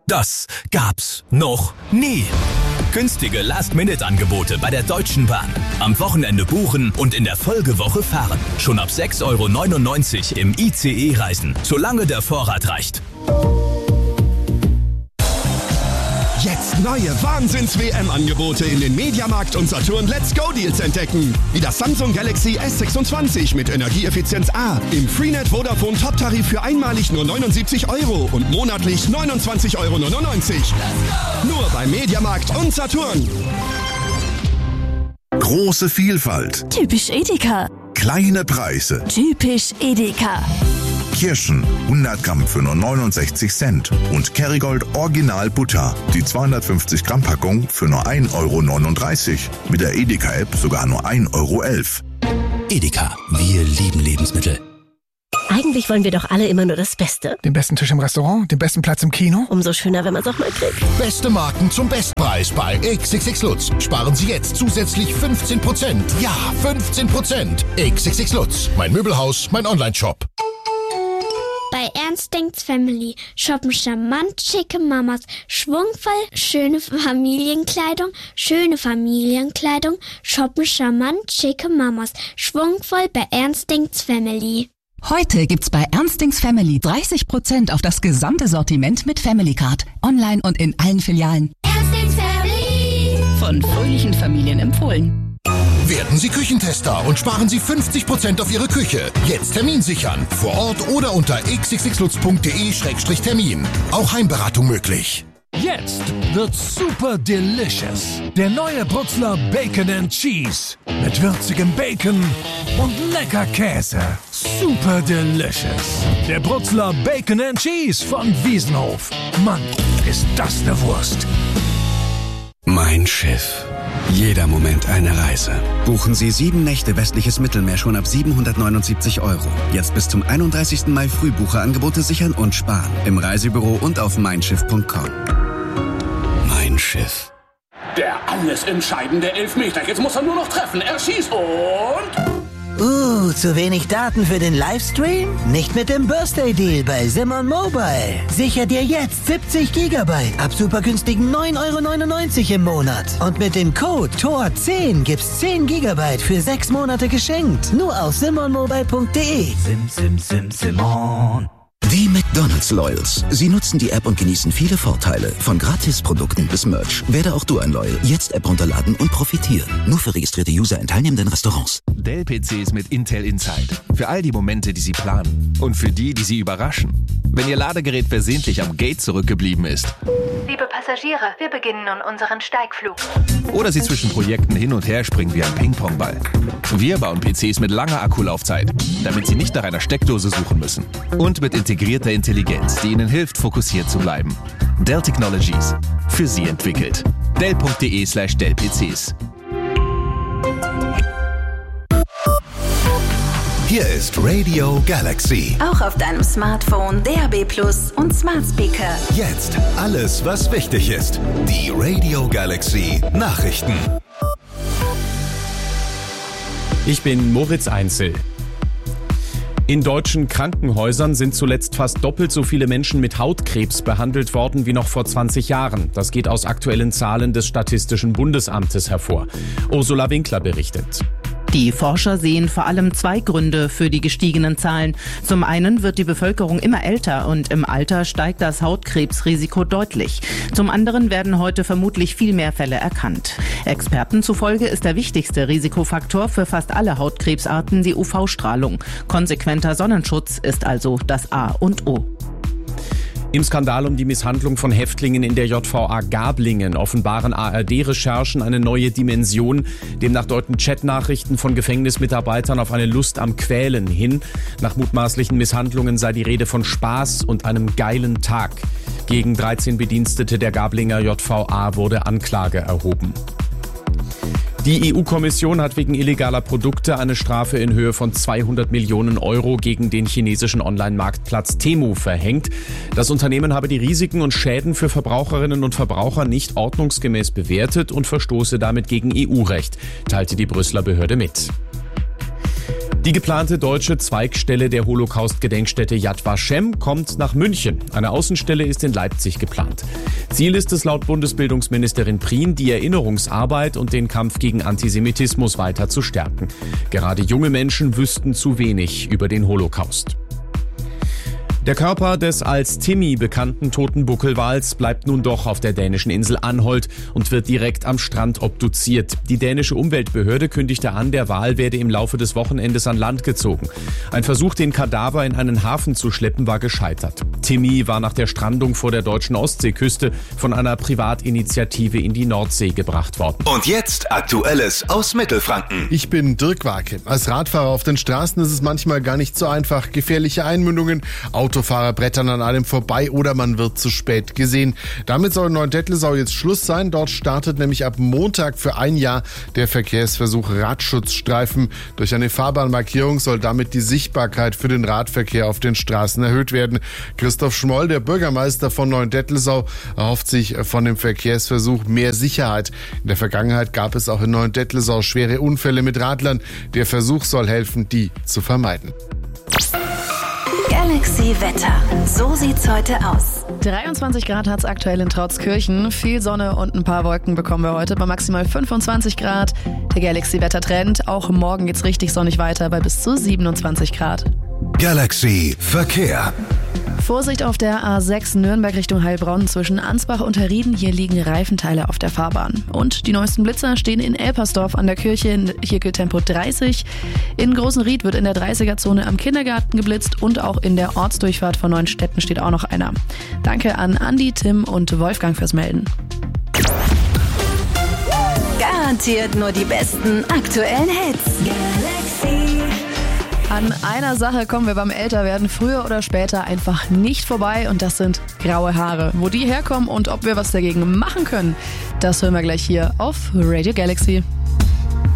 Das gab's noch nie. Günstige Last-Minute-Angebote bei der Deutschen Bahn. Am Wochenende buchen und in der Folgewoche fahren. Schon ab 6,99 € im ICE reisen, solange der Vorrat reicht. Jetzt neue Wahnsinns-WM-Angebote in den Mediamarkt und Saturn Let's Go-Deals entdecken. Wie das Samsung Galaxy S26 mit Energieeffizienz A im Freenet Vodafone Top-Tarif für einmalig nur 79 € und monatlich 29,99 €. Nur bei Mediamarkt und Saturn. Große Vielfalt. Typisch Edeka. Kleine Preise. Typisch Edeka. Kirschen 100 Gramm für nur 69 Cent und Kerrygold Original Butter, die 250 Gramm Packung für nur 1,39 €. Mit der Edeka-App sogar nur 1,11 €. Edeka, wir lieben Lebensmittel. Eigentlich wollen wir doch alle immer nur das Beste. Den besten Tisch im Restaurant, den besten Platz im Kino. Umso schöner, wenn man es auch mal kriegt. Beste Marken zum Bestpreis bei XXX Lutz. Sparen Sie jetzt zusätzlich 15%. Ja, 15%. XXX Lutz. Mein Möbelhaus, mein Online-Shop. Bei Ernst denkt's Family shoppen charmant schicke Mamas, schwungvoll schöne Familienkleidung, shoppen charmant schicke Mamas, schwungvoll bei Ernst denkt's Family. Heute gibt's bei Ernst denkt's Family 30% auf das gesamte Sortiment mit Family Card. Online und in allen Filialen. Ernst denkt's Family. Von fröhlichen Familien empfohlen. Werden Sie Küchentester und sparen Sie 50% auf Ihre Küche. Jetzt Termin sichern. Vor Ort oder unter xxxlutz.de/termin. Auch Heimberatung möglich. Jetzt wird's super delicious. Der neue Brutzler Bacon and Cheese. Mit würzigem Bacon und lecker Käse. Super delicious. Der Brutzler Bacon and Cheese von Wiesenhof. Mann, ist das eine Wurst. Mein Schiff. Jeder Moment eine Reise. Buchen Sie 7 Nächte westliches Mittelmeer schon ab 779 €. Jetzt bis zum 31. Mai Frühbucherangebote sichern und sparen. Im Reisebüro und auf meinschiff.com. Mein Schiff. Der alles entscheidende Elfmeter. Jetzt muss er nur noch treffen. Er schießt und... zu wenig Daten für den Livestream? Nicht mit dem Birthday Deal bei Simon Mobile. Sicher dir jetzt 70 GB ab super günstigen 9,99 € im Monat. Und mit dem Code TOR10 gibt's 10 GB für 6 Monate geschenkt. Nur auf simonmobile.de. Simon. Die McDonald's Loyals. Sie nutzen die App und genießen viele Vorteile. Von Gratisprodukten bis Merch. Werde auch du ein Loyal. Jetzt App runterladen und profitieren. Nur für registrierte User in teilnehmenden Restaurants. Dell-PCs mit Intel Inside. Für all die Momente, die Sie planen. Und für die, die Sie überraschen. Wenn Ihr Ladegerät versehentlich am Gate zurückgeblieben ist. Liebe Passagiere, wir beginnen nun unseren Steigflug. Oder Sie zwischen Projekten hin und her springen wie ein Ping-Pong-Ball. Wir bauen PCs mit langer Akkulaufzeit, damit Sie nicht nach einer Steckdose suchen müssen. Und mit integrierter Intelligenz, die Ihnen hilft, fokussiert zu bleiben. Dell Technologies. Für Sie entwickelt. Dell.de/Dell-PCs. Hier ist Radio Galaxy. Auch auf deinem Smartphone, DAB+ und Smart Speaker. Jetzt alles, was wichtig ist. Die Radio Galaxy Nachrichten. Ich bin Moritz Einzel. In deutschen Krankenhäusern sind zuletzt fast doppelt so viele Menschen mit Hautkrebs behandelt worden wie noch vor 20 Jahren. Das geht aus aktuellen Zahlen des Statistischen Bundesamtes hervor. Ursula Winkler berichtet. Die Forscher sehen vor allem 2 Gründe für die gestiegenen Zahlen. Zum einen wird die Bevölkerung immer älter und im Alter steigt das Hautkrebsrisiko deutlich. Zum anderen werden heute vermutlich viel mehr Fälle erkannt. Experten zufolge ist der wichtigste Risikofaktor für fast alle Hautkrebsarten die UV-Strahlung. Konsequenter Sonnenschutz ist also das A und O. Im Skandal um die Misshandlung von Häftlingen in der JVA Gablingen offenbaren ARD-Recherchen eine neue Dimension. Demnach deuten Chatnachrichten von Gefängnismitarbeitern auf eine Lust am Quälen hin. Nach mutmaßlichen Misshandlungen sei die Rede von Spaß und einem geilen Tag. Gegen 13 Bedienstete der Gablinger JVA wurde Anklage erhoben. Die EU-Kommission hat wegen illegaler Produkte eine Strafe in Höhe von 200 Millionen € gegen den chinesischen Online-Marktplatz Temu verhängt. Das Unternehmen habe die Risiken und Schäden für Verbraucherinnen und Verbraucher nicht ordnungsgemäß bewertet und verstoße damit gegen EU-Recht, teilte die Brüsseler Behörde mit. Die geplante deutsche Zweigstelle der Holocaust-Gedenkstätte Yad Vashem kommt nach München. Eine Außenstelle ist in Leipzig geplant. Ziel ist es laut Bundesbildungsministerin Prien, die Erinnerungsarbeit und den Kampf gegen Antisemitismus weiter zu stärken. Gerade junge Menschen wüssten zu wenig über den Holocaust. Der Körper des als Timmy bekannten toten Buckelwals bleibt nun doch auf der dänischen Insel Anholt und wird direkt am Strand obduziert. Die dänische Umweltbehörde kündigte an, der Wal werde im Laufe des Wochenendes an Land gezogen. Ein Versuch, den Kadaver in einen Hafen zu schleppen, war gescheitert. Timmy war nach der Strandung vor der deutschen Ostseeküste von einer Privatinitiative in die Nordsee gebracht worden. Und jetzt Aktuelles aus Mittelfranken. Ich bin Dirk Warke. Als Radfahrer auf den Straßen ist es manchmal gar nicht so einfach. Gefährliche Einmündungen, Autofahrer brettern an allem vorbei oder man wird zu spät gesehen. Damit soll in Neuendettelsau jetzt Schluss sein. Dort startet nämlich ab Montag für ein Jahr der Verkehrsversuch Radschutzstreifen. Durch eine Fahrbahnmarkierung soll damit die Sichtbarkeit für den Radverkehr auf den Straßen erhöht werden. Christoph Schmoll, der Bürgermeister von Neuendettelsau, erhofft sich von dem Verkehrsversuch mehr Sicherheit. In der Vergangenheit gab es auch in Neuendettelsau schwere Unfälle mit Radlern. Der Versuch soll helfen, die zu vermeiden. Galaxy Wetter. So sieht's heute aus. 23 Grad hat's aktuell in Trautskirchen. Viel Sonne und ein paar Wolken bekommen wir heute bei maximal 25 Grad. Der Galaxy Wettertrend. Auch morgen geht's richtig sonnig weiter bei bis zu 27 Grad. Galaxy Verkehr. Vorsicht auf der A6 Nürnberg Richtung Heilbronn zwischen Ansbach und Herrieden. Hier liegen Reifenteile auf der Fahrbahn. Und die neuesten Blitzer stehen in Elpersdorf an der Kirche. Hier gilt Tempo 30. In Großenried wird in der 30er-Zone am Kindergarten geblitzt und auch in der Ortsdurchfahrt von Neuenstetten steht auch noch einer. Danke an Andi, Tim und Wolfgang fürs Melden. Garantiert nur die besten aktuellen Hits. Galaxy. An einer Sache kommen wir beim Älterwerden früher oder später einfach nicht vorbei und das sind graue Haare. Wo die herkommen und ob wir was dagegen machen können, das hören wir gleich hier auf Radio Galaxy.